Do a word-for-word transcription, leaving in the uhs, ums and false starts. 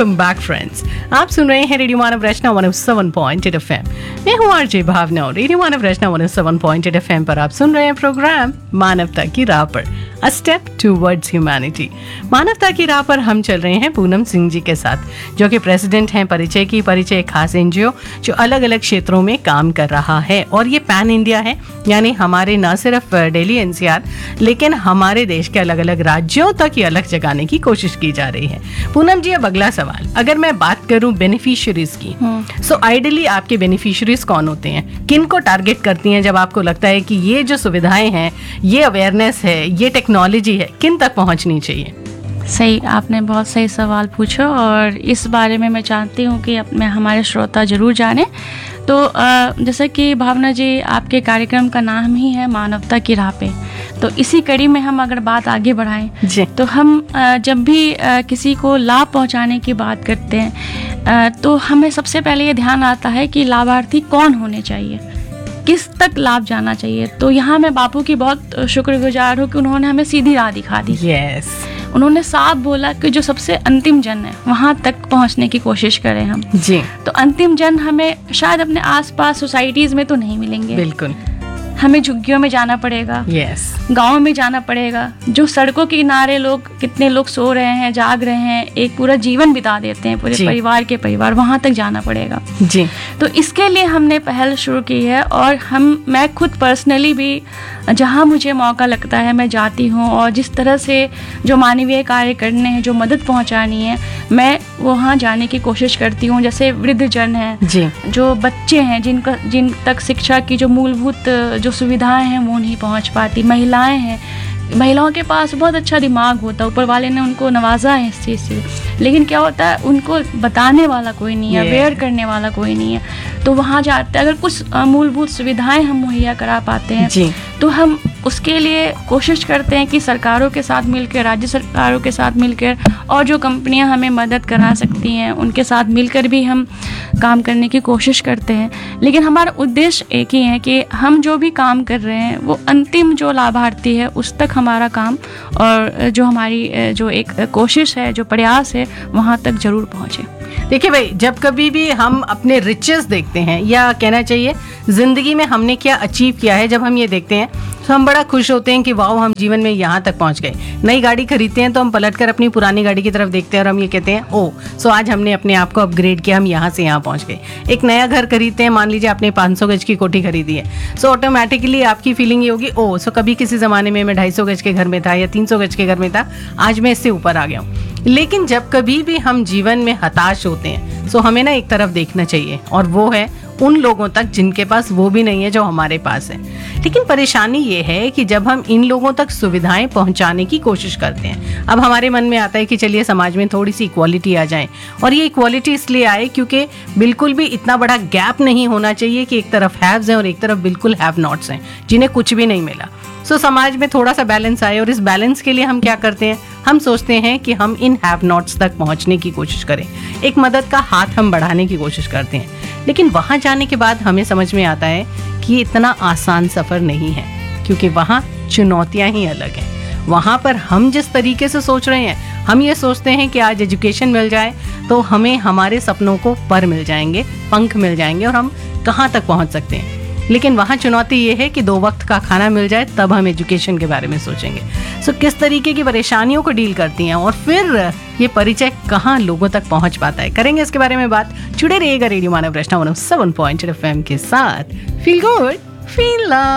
Welcome back friends. आप सुन रहे हैं रेडियो मानव रचना one O seven point eight FM. मैं हूं आरजे भावना और रेडियो मानव रचना one O seven point eight FM पर आप सुन रहे हैं प्रोग्राम मानवता की राह पर, अ स्टेप टुवर्ड्स ह्यूमैनिटी। मानवता की राह पर हम चल रहे हैं पूनम सिंह जी के साथ, जो कि प्रेसिडेंट हैं परिचय की। परिचय एक खास एनजीओ जो अलग अलग क्षेत्रों में काम कर रहा है और ये पैन इंडिया है, यानी हमारे न सिर्फ दिल्ली एनसीआर लेकिन हमारे देश के अलग अलग राज्यों तक ये अलग जगाने की कोशिश की जा रही है। पूनम जी, अब अगला सवाल, अगर मैं बात करूं बेनिफिशियरीज की, सो आइडियली आपके बेनिफिशियरीज कौन होते हैं? किन को टारगेट करती हैं जब आपको लगता है कि ये जो सुविधाएं हैं, ये अवेयरनेस है, ये टेक्नोलॉजी है, किन तक पहुंचनी चाहिए? सही, आपने बहुत सही सवाल पूछा और इस बारे में मैं चाहती हूँ कि मैं हमारे श्रोता जरूर जाने। तो जैसे कि भावना जी, आपके कार्यक्रम का नाम ही है मानवता की राह पे, तो इसी कड़ी में हम अगर बात आगे बढ़ाएं जी, तो हम जब भी किसी को लाभ पहुंचाने की बात करते हैं तो हमें सबसे पहले ये ध्यान आता है कि लाभार्थी कौन होने चाहिए, किस तक लाभ जाना चाहिए। तो यहाँ मैं बापू की बहुत शुक्रगुजार हूँ कि उन्होंने हमें सीधी राह दिखा दी। yes. उन्होंने साफ बोला कि जो सबसे अंतिम जन है वहाँ तक पहुँचने की कोशिश करें हम जी। तो अंतिम जन हमें शायद अपने आसपास सोसाइटीज में तो नहीं मिलेंगे, बिल्कुल हमें झुग्गियों में जाना पड़ेगा, yes. गाँव में जाना पड़ेगा। जो सड़कों के किनारे लोग, कितने लोग सो रहे हैं, जाग रहे हैं, एक पूरा जीवन बिता देते हैं, पूरे परिवार के परिवार, वहाँ तक जाना पड़ेगा जी। तो इसके लिए हमने पहल शुरू की है और हम मैं खुद पर्सनली भी जहाँ मुझे मौका लगता है मैं जाती हूँ और जिस तरह से जो मानवीय कार्य करने हैं, जो मदद पहुँचानी है, मैं वहाँ जाने की कोशिश करती हूँ। जैसे वृद्धजन हैं जी, जो बच्चे हैं जिनका जिन तक शिक्षा की जो मूलभूत जो सुविधाएं हैं वो नहीं पहुँच पाती, महिलाएं हैं, महिलाओं के पास बहुत अच्छा दिमाग होता है, ऊपर वाले ने उनको नवाजा है इस चीज़ से, लेकिन क्या होता है उनको बताने वाला कोई नहीं है, अवेयर करने वाला कोई नहीं है। तो वहाँ जाते अगर कुछ मूलभूत सुविधाएं हम मुहैया करा पाते हैं जी, तो हम उसके लिए कोशिश करते हैं कि सरकारों के साथ मिलकर, राज्य सरकारों के साथ मिलकर और जो कंपनियां हमें मदद करा सकती हैं उनके साथ मिलकर भी हम काम करने की कोशिश करते हैं। लेकिन हमारा उद्देश्य एक ही है कि हम जो भी काम कर रहे हैं वो अंतिम जो लाभार्थी है उस तक हमारा काम और जो हमारी जो एक कोशिश है, जो प्रयास है, वहाँ तक जरूर पहुँचे। देखिए भाई, जब कभी भी हम अपने रिचेस देखते हैं, या कहना चाहिए जिंदगी में हमने क्या अचीव किया है, जब हम ये देखते हैं तो हम बड़ा खुश होते हैं कि वाह, हम जीवन में यहाँ तक पहुँच गए। नई गाड़ी खरीदते हैं तो हम पलटकर अपनी पुरानी गाड़ी की तरफ देखते हैं और हम ये कहते हैं ओ सो आज हमने अपने आप को अपग्रेड किया, हम यहाँ से यहाँ पहुँच गए। एक नया घर खरीदते हैं, मान लीजिए आपने पाँच सौ गज की कोठी खरीदी है, सो ऑटोमेटिकली आपकी फीलिंग ये होगी ओ सो कभी किसी ज़माने में मैं ढाई सौ गज के घर में था या तीन सौ गज के घर में था, आज मैं इससे ऊपर आ गया हूँ। लेकिन जब कभी भी हम जीवन में हताश होते हैं सो हमें ना एक तरफ देखना चाहिए और वो है उन लोगों तक जिनके पास वो भी नहीं है जो हमारे पास है। लेकिन परेशानी ये है कि जब हम इन लोगों तक सुविधाएं पहुंचाने की कोशिश करते हैं, अब हमारे मन में आता है कि चलिए समाज में थोड़ी सी इक्वालिटी आ जाए, और ये इक्वालिटी इसलिए आए क्योंकि बिल्कुल भी इतना बड़ा गैप नहीं होना चाहिए कि एक तरफ हैव्स हैं और एक तरफ बिल्कुल हैव नॉट्स हैं जिन्हें कुछ भी नहीं मिला। सो so, समाज में थोड़ा सा बैलेंस आए और इस बैलेंस के लिए हम क्या करते हैं, हम सोचते हैं कि हम इन हैव नॉट्स तक पहुंचने की कोशिश करें, एक मदद का हाथ हम बढ़ाने की कोशिश करते हैं। लेकिन वहां जाने के बाद हमें समझ में आता है कि इतना आसान सफर नहीं है, क्योंकि वहां चुनौतियां ही अलग हैं। वहां पर हम जिस तरीके से सोच रहे हैं, हम ये सोचते हैं कि आज एजुकेशन मिल जाए तो हमें हमारे सपनों को पर मिल जाएंगे, पंख मिल जाएंगे और हम कहाँ तक पहुँच सकते हैं। लेकिन वहाँ चुनौती ये है कि दो वक्त का खाना मिल जाए तब हम एजुकेशन के बारे में सोचेंगे। सो so, किस तरीके की परेशानियों को डील करती हैं और फिर ये परिचय कहाँ लोगों तक पहुँच पाता है, करेंगे इसके बारे में बात। जुड़े रहिएगा रेडियो मानव रचना one O seven point eight FM के साथ। Feel good, feel love.